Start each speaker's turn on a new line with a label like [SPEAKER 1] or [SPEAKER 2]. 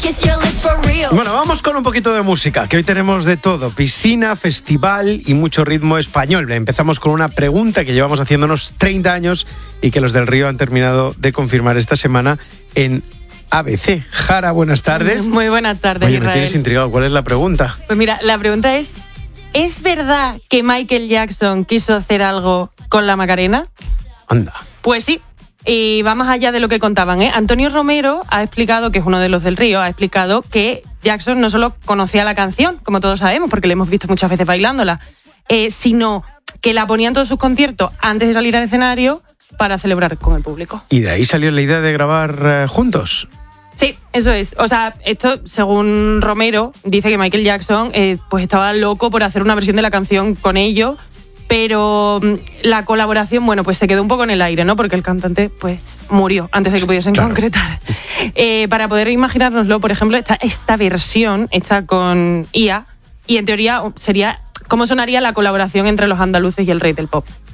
[SPEAKER 1] Bueno, vamos con un poquito de música, que hoy tenemos de todo: piscina, festival y mucho ritmo español. Empezamos con una pregunta que llevamos haciéndonos 30 años y que los del Río han terminado de confirmar esta semana en ABC. Jara, buenas tardes.
[SPEAKER 2] Muy buenas tardes,
[SPEAKER 1] Oye,
[SPEAKER 2] Israel.
[SPEAKER 1] me tienes intrigado. ¿Cuál es la pregunta?
[SPEAKER 2] Pues mira, la pregunta ¿es verdad que Michael Jackson quiso hacer algo con la Macarena?
[SPEAKER 1] Anda.
[SPEAKER 2] Pues sí. Y va más allá de lo que contaban, ¿eh? Antonio Romero ha explicado, que es uno de los del Río, ha explicado que Jackson no solo conocía la canción, como todos sabemos, porque le hemos visto muchas veces bailándola, sino que la ponía en todos sus conciertos antes de salir al escenario para celebrar con el público.
[SPEAKER 1] ¿Y de ahí salió la idea de grabar juntos?
[SPEAKER 2] Sí, eso es. O sea, esto, según Romero, dice que Michael Jackson pues estaba loco por hacer una versión de la canción con ellos, pero la colaboración, bueno, pues se quedó un poco en el aire, ¿no? Porque el cantante, pues, murió antes de que pudiesen concretar. Para poder imaginárnoslo, por ejemplo, esta versión hecha con IA, y en teoría sería cómo sonaría la colaboración entre los andaluces y el rey del pop.